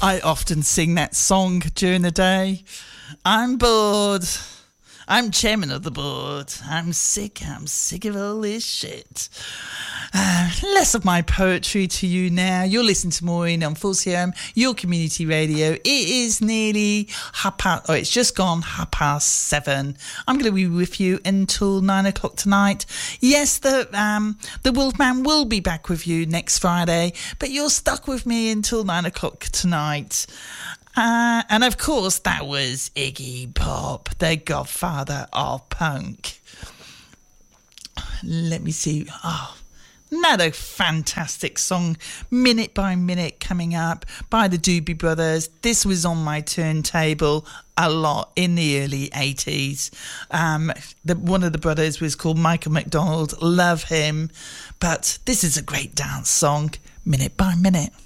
I often sing that song during the day. I'm bored. I'm chairman of the board. I'm sick of all this shit. Less of my poetry to you now. You're listening to Maureen on 4CM, your community radio. It is nearly it's just gone 7:30. I'm going to be with you until 9 o'clock tonight. Yes, the Wolfman will be back with you next Friday, but you're stuck with me until 9 o'clock tonight. And of course, that was Iggy Pop, the godfather of punk. Let me see. Another fantastic song, Minute by Minute, coming up by the Doobie Brothers. This was on my turntable a lot in the early 80s. One of the brothers was called Michael McDonald. Love him. But this is a great dance song, Minute by Minute.